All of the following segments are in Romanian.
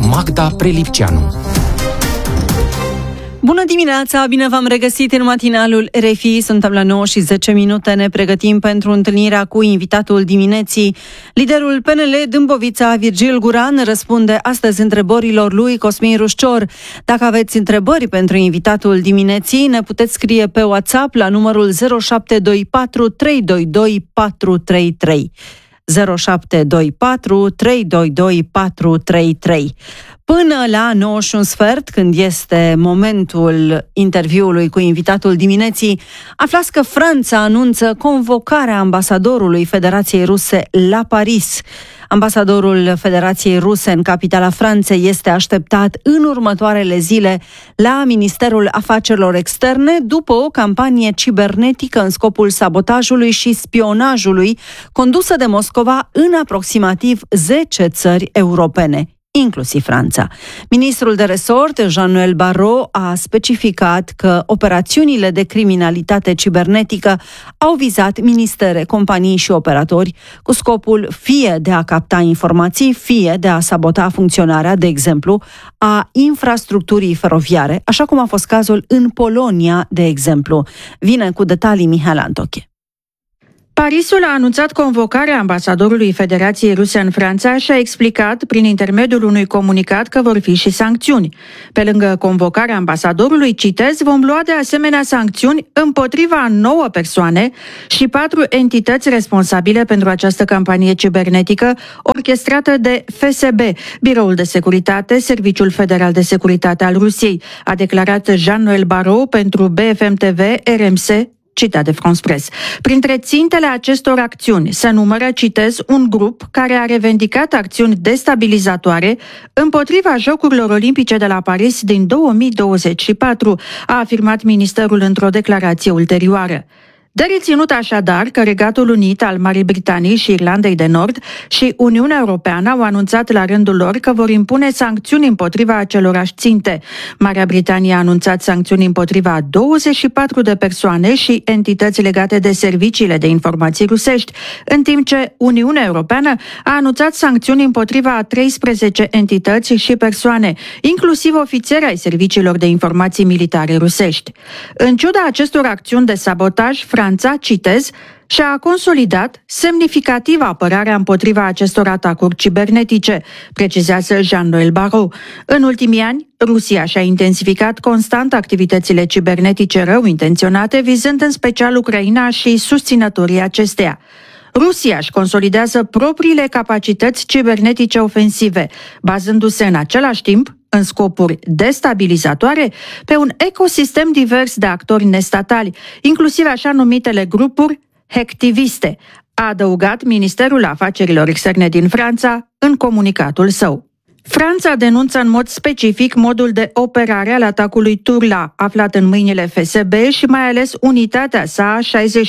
Magda Prelipceanu. Bună dimineața, bine v-am regăsit în matinalul RFI. Suntem la 9:10, ne pregătim pentru întâlnirea cu invitatul dimineții. Liderul PNL Dâmbovița, Virgil Guran, răspunde astăzi întrebărilor lui Cosmin Rușcior. Dacă aveți întrebări pentru invitatul dimineții, ne puteți scrie pe WhatsApp la numărul 0724 322 433. 0724 322 433. Până la 9:15, când este momentul interviului cu invitatul dimineții, aflați că Franța anunță convocarea ambasadorului Federației Ruse la Paris. Ambasadorul Federației Ruse în capitala Franței este așteptat în următoarele zile la Ministerul Afacerilor Externe după o campanie cibernetică în scopul sabotajului și spionajului condusă de Moscova în aproximativ 10 țări europene, inclusiv Franța. Ministrul de resort, Jean-Noël Barrot, a specificat că operațiunile de criminalitate cibernetică au vizat ministere, companii și operatori cu scopul fie de a capta informații, fie de a sabota funcționarea, de exemplu, a infrastructurii feroviare, așa cum a fost cazul în Polonia, de exemplu. Vine cu detalii Mihai Antoche. Parisul a anunțat convocarea ambasadorului Federației Ruse în Franța și a explicat prin intermediul unui comunicat că vor fi și sancțiuni. Pe lângă convocarea ambasadorului, citez, vom lua de asemenea sancțiuni împotriva 9 persoane și 4 entități responsabile pentru această campanie cibernetică orchestrată de FSB, Biroul de Securitate, Serviciul Federal de Securitate al Rusiei, a declarat Jean-Noël Barrot pentru BFM TV, RMC, citat de France Press. Printre țintele acestor acțiuni se numără, citez, un grup care a revendicat acțiuni destabilizatoare împotriva Jocurilor Olimpice de la Paris din 2024, a afirmat ministerul într-o declarație ulterioară. De reținut așadar că Regatul Unit al Marii Britanii și Irlandei de Nord și Uniunea Europeană au anunțat la rândul lor că vor impune sancțiuni împotriva acelorași ținte. Marea Britanie a anunțat sancțiuni împotriva 24 de persoane și entități legate de serviciile de informații rusești, în timp ce Uniunea Europeană a anunțat sancțiuni împotriva a 13 entități și persoane, inclusiv ofițeri ai serviciilor de informații militare rusești. În ciuda acestor acțiuni de sabotaj, Franța, citez, și-a consolidat semnificativ apărarea împotriva acestor atacuri cibernetice, precizează Jean-Noël Barrot. În ultimii ani, Rusia și-a intensificat constant activitățile cibernetice rău intenționate, vizând în special Ucraina și susținătorii acesteia. Rusia își consolidează propriile capacități cibernetice ofensive, bazându-se în același timp, în scopuri destabilizatoare, pe un ecosistem divers de actori nestatali, inclusiv așa numitele grupuri hacktiviste, a adăugat Ministerul Afacerilor Externe din Franța în comunicatul său. Franța denunță în mod specific modul de operare al atacului Turla, aflat în mâinile FSB și mai ales unitatea sa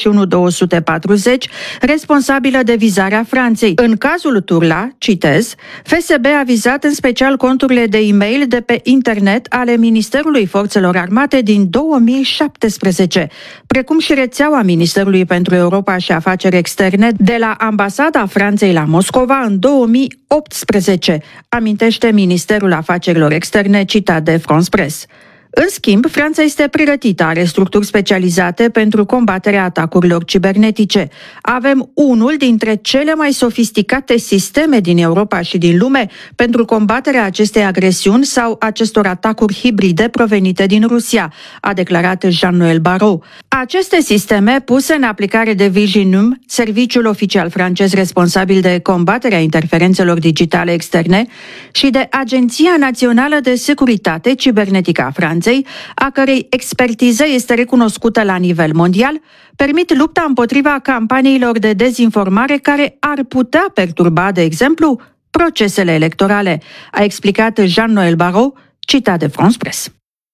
61240, responsabilă de vizarea Franței. În cazul Turla, citez, FSB a vizat în special conturile de e-mail de pe internet ale Ministerului Forțelor Armate din 2017, precum și rețeaua Ministerului pentru Europa și Afaceri Externe de la Ambasada Franței la Moscova în 2018, amintește Ministerul Afacerilor Externe, citat de France Press. În schimb, Franța este pregătită, are structuri specializate pentru combaterea atacurilor cibernetice. Avem unul dintre cele mai sofisticate sisteme din Europa și din lume pentru combaterea acestei agresiuni sau acestor atacuri hibride provenite din Rusia, a declarat Jean-Noël Barrot. Aceste sisteme, puse în aplicare de Viginum, serviciul oficial francez responsabil de combaterea interferențelor digitale externe, și de Agenția Națională de Securitate Cibernetică a Franței, a cărei expertiză este recunoscută la nivel mondial, permit lupta împotriva campaniilor de dezinformare care ar putea perturba, de exemplu, procesele electorale, a explicat Jean-Noël Barrot, citat de France Press.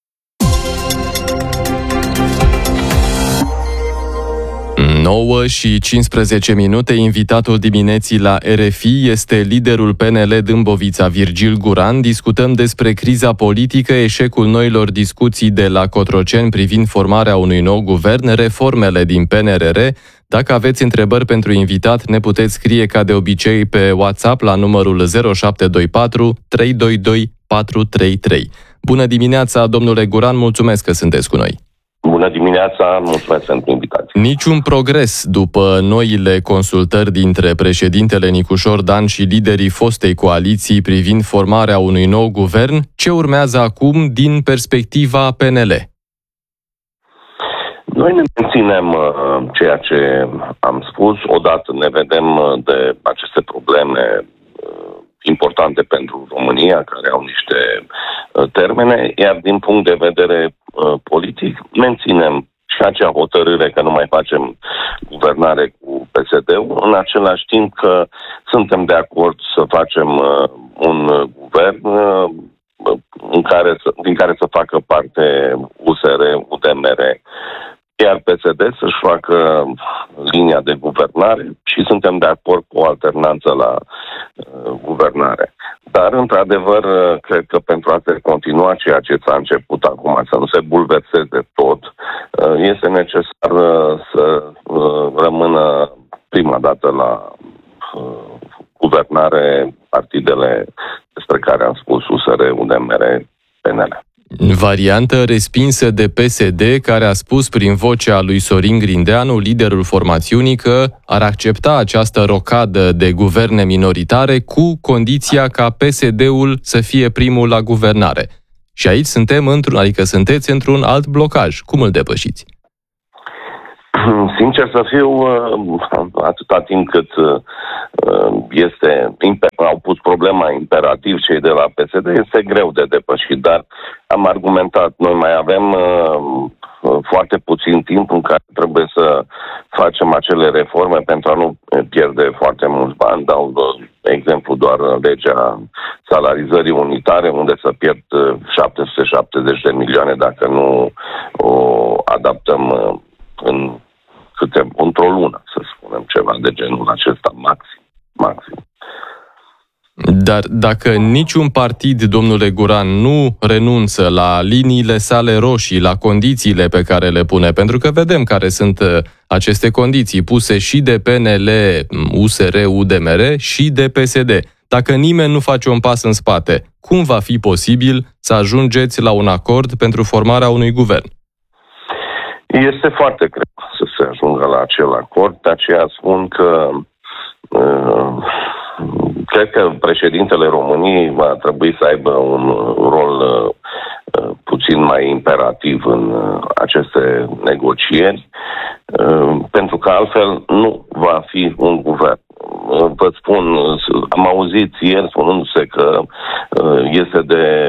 9:15, invitatul dimineții la RFI este liderul PNL Dâmbovița, Virgil Guran. Discutăm despre criza politică, eșecul noilor discuții de la Cotroceni privind formarea unui nou guvern, reformele din PNRR, Dacă aveți întrebări pentru invitat, ne puteți scrie ca de obicei pe WhatsApp la numărul 0724 322 433. Bună dimineața, domnule Guran, mulțumesc că sunteți cu noi. Bună dimineața, mulțumesc pentru invitație. Niciun progres după noile consultări dintre președintele Nicușor Dan și liderii fostei coaliții privind formarea unui nou guvern. Ce urmează acum din perspectiva PNL? Noi ne menținem ceea ce am spus. Odată ne vedem de aceste probleme importante pentru România, care au niște termene, iar din punct de vedere politic menținem și acea hotărâre că nu mai facem guvernare cu PSD-ul, în același timp că suntem de acord să facem un guvern din care să facă parte USR, UDMR, iar PSD să-și facă linia de guvernare și suntem de acord cu o alternanță la guvernare. Dar, într-adevăr, cred că pentru a se continua ceea ce s-a început acum, să nu se bulverseze tot, este necesar să rămână prima dată la guvernare partidele despre care am spus, USR, UDMR, PNL. Variantă respinsă de PSD, care a spus prin vocea lui Sorin Grindeanu, liderul formațiunii, că ar accepta această rocadă de guverne minoritare cu condiția ca PSD-ul să fie primul la guvernare. Și aici sunteți într-un alt blocaj. Cum îl depășiți? Sincer să fiu, atâta timp cât au pus problema imperativ cei de la PSD, este greu de depășit, dar am argumentat. Noi mai avem foarte puțin timp în care trebuie să facem acele reforme pentru a nu pierde foarte mulți bani. Dau exemplu doar legea salarizării unitare, unde să pierd 770 de milioane dacă nu o adaptăm într-o lună, să spunem, ceva de genul acesta, maxim. Dar dacă niciun partid, domnule Guran, nu renunță la liniile sale roșii, la condițiile pe care le pune, pentru că vedem care sunt aceste condiții puse și de PNL, USR, UDMR și de PSD. Dacă nimeni nu face un pas în spate, cum va fi posibil să ajungeți la un acord pentru formarea unui guvern? Este foarte greu să se ajungă la acel acord, de aceea spun că cred că președintele României va trebui să aibă un rol puțin mai imperativ în aceste negocieri, pentru că altfel nu va fi un guvern. Vă spun, am auzit ieri spunându-se că este de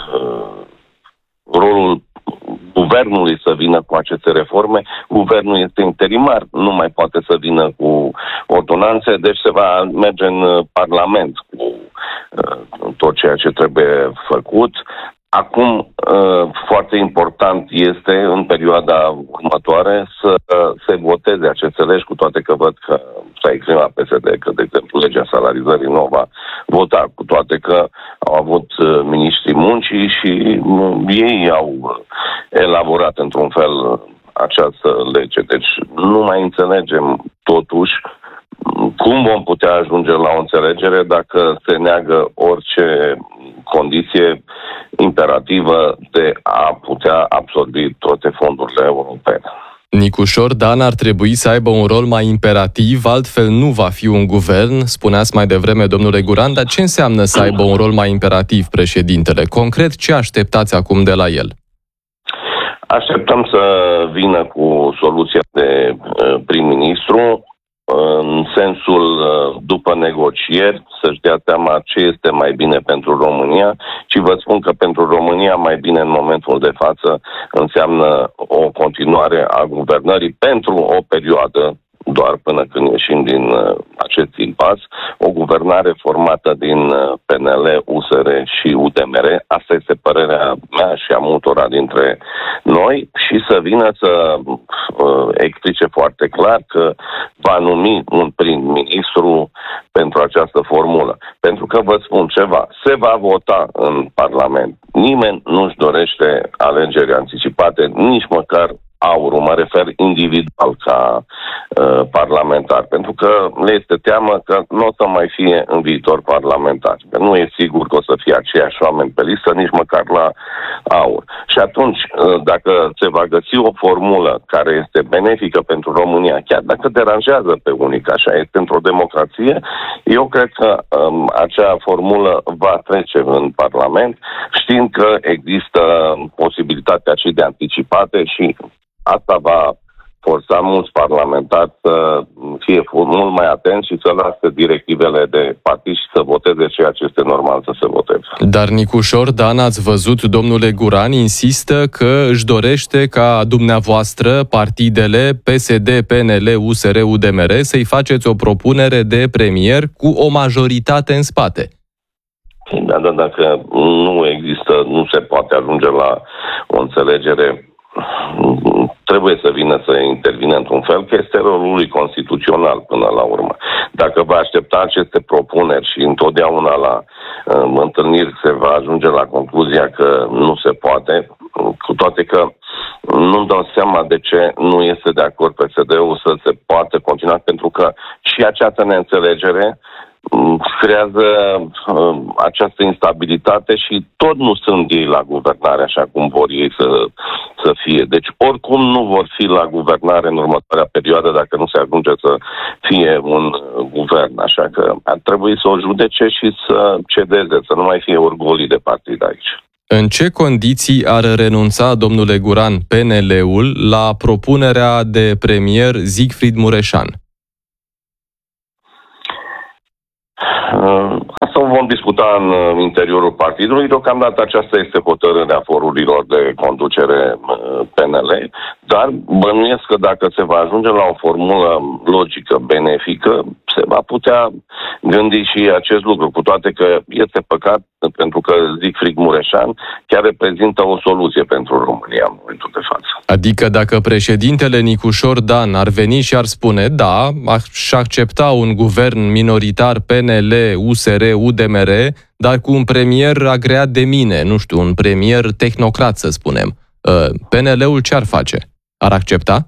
rolul guvernului să vină cu aceste reforme. Guvernul este interimar, nu mai poate să vină cu ordonanțe, deci se va merge în Parlament cu tot ceea ce trebuie făcut. Acum, foarte important este, în perioada următoare, să se voteze aceste legi, cu toate că văd că s-a exprimat PSD că, de exemplu, legea salarizării nu va vota, cu toate că au avut miniștrii muncii și ei au elaborat într-un fel această lege. Deci nu mai înțelegem totuși cum vom putea ajunge la o înțelegere dacă se neagă orice condiție imperativă de a putea absorbi toate fondurile europene. Nicușor Dan ar trebui să aibă un rol mai imperativ, altfel nu va fi un guvern, spuneați mai devreme, domnule Guran, dar ce înseamnă să aibă un rol mai imperativ președintele? Concret, ce așteptați acum de la el? Așteptăm să vină cu soluția de prim-ministru, în sensul, după negocieri, să-și dea seama ce este mai bine pentru România, și vă spun că pentru România mai bine în momentul de față înseamnă o continuare a guvernării pentru o perioadă, doar până când ieșim din acest impas, o guvernare formată din PNL, USR și UDMR. Asta este părerea mea și a multora dintre noi, și să vină să explice foarte clar că va numi un prim-ministru pentru această formulă. Pentru că vă spun ceva, se va vota în Parlament. Nimeni nu-și dorește alegeri anticipate, nici măcar AUR-ul, mă refer individual ca parlamentar, pentru că le este teamă că nu o să mai fie în viitor parlamentar. Că nu e sigur că o să fie aceiași oameni pe listă, nici măcar la AUR. Și atunci, dacă se va găsi o formulă care este benefică pentru România, chiar dacă deranjează pe unii, că așa este într-o democrație, eu cred că acea formulă va trece în Parlament, știind că există posibilitatea și de anticipate și asta va forța mulți parlamentari să fie mult mai atenți și să lasă directivele de partid și să voteze ceea ce este normal să se voteze. Dar Nicușor Dan, ați văzut, domnule Guran, insistă că își dorește ca dumneavoastră, partidele PSD, PNL, USR, UDMR, să-i faceți o propunere de premier cu o majoritate în spate. Da, dacă nu există, nu se poate ajunge la o înțelegere, trebuie să vină să intervină într-un fel, că este rolul lui constituțional până la urmă. Dacă va aștepta aceste propuneri și întotdeauna la întâlniri se va ajunge la concluzia că nu se poate, cu toate că nu-mi dau seama de ce nu este de acord PSD-ul să se poată continua, pentru că și această neînțelegere creează această instabilitate și tot nu sunt ei la guvernare așa cum vor ei să fie. Deci oricum nu vor fi la guvernare în următoarea perioadă dacă nu se ajunge să fie un guvern. Așa că ar trebui să o judece și să cedeze, să nu mai fie orgolii de partid aici. În ce condiții ar renunța, domnule Guran, PNL-ul la propunerea de premier Siegfried Mureșan? Asta o vom discuta în interiorul partidului. Deocamdată aceasta este hotărârea forurilor de conducere PNL, dar bănuiesc că dacă se va ajunge la o formulă logică, benefică, se va putea gândi și acest lucru, cu toate că este păcat pentru că Siegfried Mureșan chiar reprezintă o soluție pentru România în momentul de față. Adică dacă președintele Nicușor Dan ar veni și ar spune, da, aș accepta un guvern minoritar PNL, USR, UDMR, dar cu un premier agreat de mine, nu știu, un premier tehnocrat, să spunem, PNL-ul ce ar face? Ar accepta?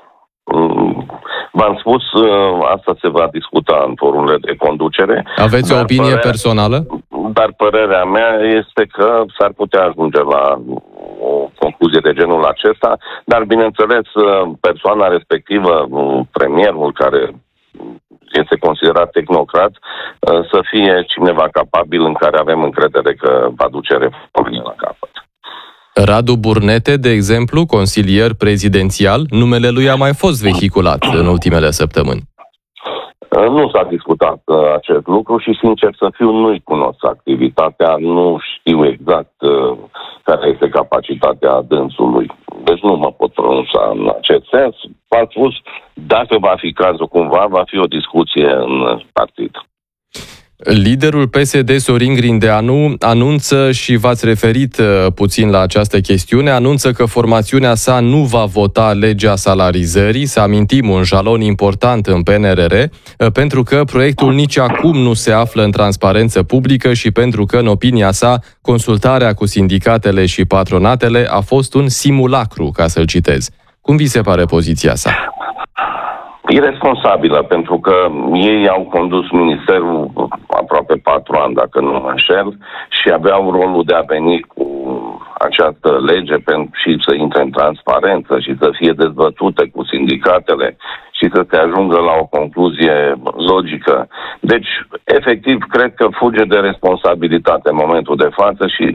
V-am spus, asta se va discuta în forurile de conducere. Aveți o opinie personală? Dar părerea mea este că s-ar putea ajunge la o concluzie de genul acesta, dar bineînțeles persoana respectivă, premierul care este considerat tehnocrat, să fie cineva capabil în care avem încredere că va duce reformele la capăt. Radu Burnete, de exemplu, consilier prezidențial, numele lui a mai fost vehiculat în ultimele săptămâni. Nu s-a discutat acest lucru și, sincer să fiu, nu-i cunosc activitatea, nu știu exact care este capacitatea dânsului. Deci nu mă pot pronunța în acest sens. V-am spus, dacă va fi cazul cumva, va fi o discuție în partid. Liderul PSD, Sorin Grindeanu, anunță, și v-ați referit puțin la această chestiune, anunță că formațiunea sa nu va vota legea salarizării, să amintim, un jalon important în PNRR, pentru că proiectul nici acum nu se află în transparență publică și pentru că, în opinia sa, consultarea cu sindicatele și patronatele a fost un simulacru, ca să-l citez. Cum vi se pare poziția sa? Iresponsabilă, pentru că ei au condus ministerul aproape 4 ani, dacă nu mă înșel, și aveau rolul de a veni cu această lege și să intre în transparență și să fie dezbătute cu sindicatele și să se ajungă la o concluzie logică. Deci, efectiv, cred că fuge de responsabilitate în momentul de față și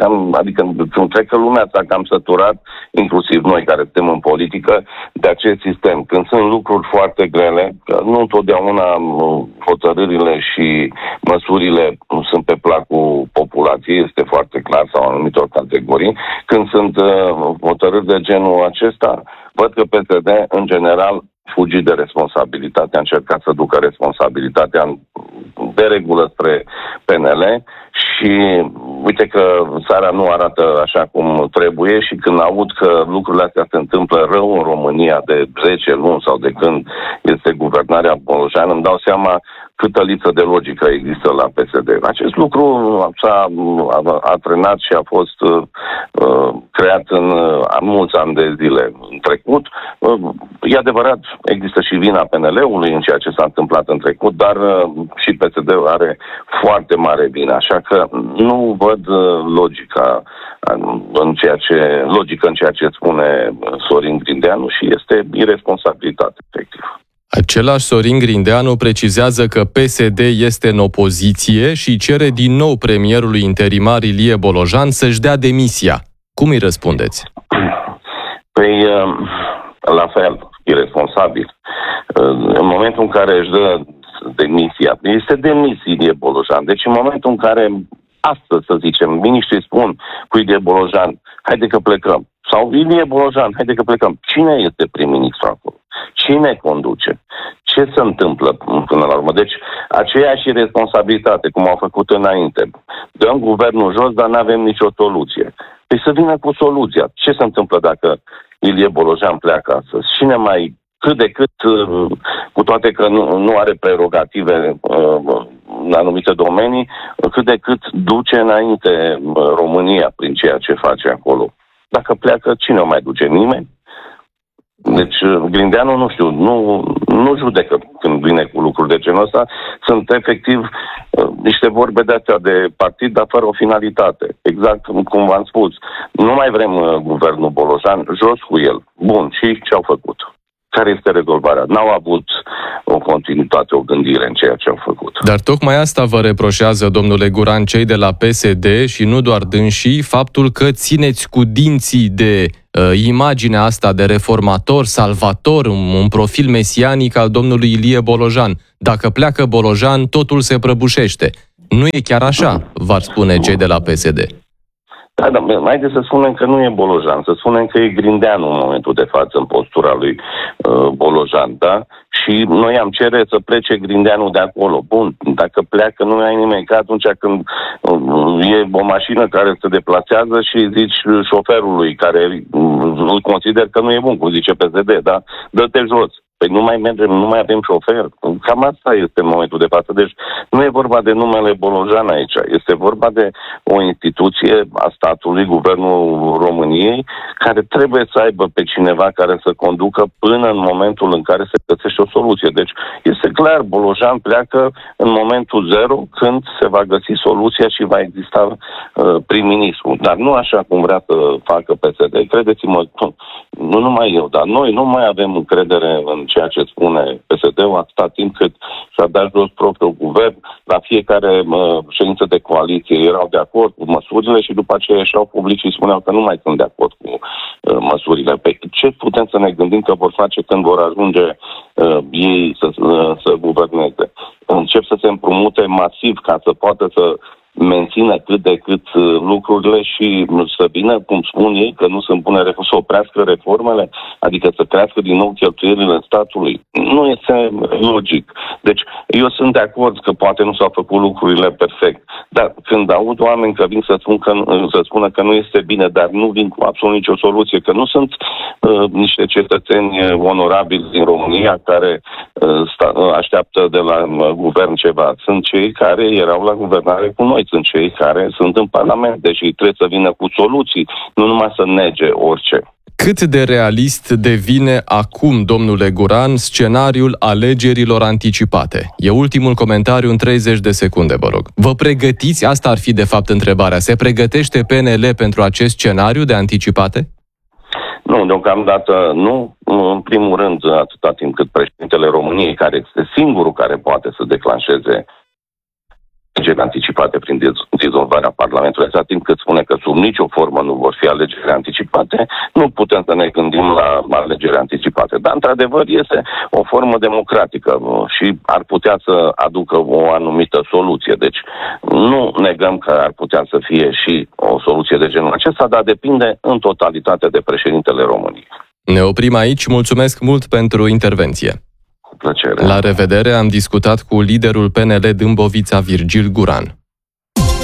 cred că lumea s-a cam săturat, inclusiv noi care suntem în politică, de acest sistem. Când sunt lucruri foarte grele, că nu întotdeauna hotărârile și măsurile sunt pe placul populației, este foarte clar, sau anumitor categorii, când sunt hotărâri de genul acesta, văd că PSD, în general, fugi de responsabilitate, a încercat să ducă responsabilitatea de regulă spre PNL și uite că țara nu arată așa cum trebuie și când aud că lucrurile astea se întâmplă rău în România de 10 luni sau de când este guvernarea Bolojan, îmi dau seama câtă lipsă de logică există la PSD. Acest lucru a trenat și a fost creat în mulți ani de zile în trecut. E adevărat, există și vina PNL-ului în ceea ce s-a întâmplat în trecut, dar și PSD-ul are foarte mare vină, așa că nu văd logică în ceea ce spune Sorin Grindeanu și este irresponsabilitate, efectiv. Același Sorin Grindeanu precizează că PSD este în opoziție și cere din nou premierului interimar Ilie Bolojan să-și dea demisia. Cum îi răspundeți? Păi, la fel, irresponsabil. În momentul în care își dă demisia, este demisie Ilie Bolojan. Deci în momentul în care astăzi, să zicem, miniștrii spun cu Ilie Bolojan, haide că plecăm. Sau Ilie Bolojan, haide că plecăm. Cine este prim-ministru acolo? Cine conduce? Ce se întâmplă până la urmă? Deci, aceeași responsabilitate, cum au făcut înainte. Dăm guvernul jos, dar nu avem nicio soluție. Păi să vină cu soluția. Ce se întâmplă dacă Ilie Bolojan pleacă astăzi? Cine mai, cât de cât, cu toate că nu are prerogative în anumite domenii, cât de cât duce înainte România prin ceea ce face acolo? Dacă pleacă, cine o mai duce? Nimeni? Deci Grindeanu, nu știu, nu judecă când vine cu lucruri de genul ăsta. Sunt efectiv niște vorbe de-astea de partid, dar fără o finalitate. Exact cum v-am spus. Nu mai vrem guvernul Bolojan, jos cu el. Bun, și ce au făcut? Care este rezolvarea? N-au avut o continuitate, o gândire în ceea ce au făcut. Dar tocmai asta vă reproșează, domnule Guran, cei de la PSD și nu doar dânsii, faptul că țineți cu dinții de imaginea asta de reformator, salvator, un profil mesianic al domnului Ilie Bolojan. Dacă pleacă Bolojan, totul se prăbușește. Nu e chiar așa, v-ar spune cei de la PSD. Da, haideți să spunem că nu e Bolojan, să spunem că e Grindeanu în momentul de față în postura lui Bolojan, da? Și noi am cere să plece Grindeanu de acolo. Bun, dacă pleacă nu ai nimeni, ca atunci când e o mașină care se deplasează și zici șoferului care îl consider că nu e bun, cum zice PSD, da? Dă-te jos. Păi nu mai mergem, nu mai avem șofer. Cam asta este în momentul de față. Deci nu e vorba de numele Bolojan aici. Este vorba de o instituție a statului, Guvernul României, care trebuie să aibă pe cineva care să conducă până în momentul în care se găsește o soluție. Deci este clar, Bolojan pleacă în momentul zero când se va găsi soluția și va exista prim-ministru. Dar nu așa cum vrea să facă PSD. Credeți-mă, nu numai eu, dar noi nu mai avem încredere în ceea ce spune PSD-ul atâta timp cât și-a dat jos propriul guvern. La fiecare ședință de coaliție erau de acord cu măsurile și după aceea ieșeau public și spuneau că nu mai sunt de acord cu măsurile. Pe ce putem să ne gândim că vor face când vor ajunge ei să guverneze? Încep să se împrumute masiv ca să poată să mențină cât de cât lucrurile și să vină, cum spun ei, că nu sunt bune reforme, să oprească reformele, adică să crească din nou cheltuielile statului. Nu este logic. Deci eu sunt de acord că poate nu s-au făcut lucrurile perfect, dar când aud oameni că vin să spună că nu este bine, dar nu vin cu absolut nicio soluție, că nu sunt niște cetățeni onorabili din România care așteaptă de la guvern ceva. Sunt cei care erau la guvernare cu noi. Sunt cei care sunt în Parlament, deci trebuie să vină cu soluții, nu numai să nege orice. Cât de realist devine acum, domnule Guran, scenariul alegerilor anticipate? E ultimul comentariu în 30 de secunde, vă rog. Vă pregătiți? Asta ar fi de fapt întrebarea. Se pregătește PNL pentru acest scenariu de anticipate? Nu, deocamdată nu. În primul rând, atâta timp cât președintele României, care este singurul care poate să declanșeze alegeri anticipate prin dizolvarea Parlamentului, atât timp cât spune că sub nicio formă nu vor fi alegeri anticipate, nu putem să ne gândim la alegeri anticipate. Dar, într-adevăr, este o formă democratică și ar putea să aducă o anumită soluție. Deci, nu negăm că ar putea să fie și o soluție de genul acesta, dar depinde în totalitate de președintele României. Ne oprim aici. Mulțumesc mult pentru intervenție. Plăcere. La revedere, am discutat cu liderul PNL Dâmbovița, Virgil Guran.